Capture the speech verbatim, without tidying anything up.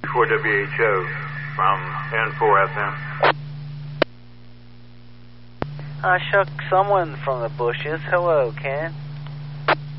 for W H O from N four F M. I shuck someone from the bushes. Hello, Ken.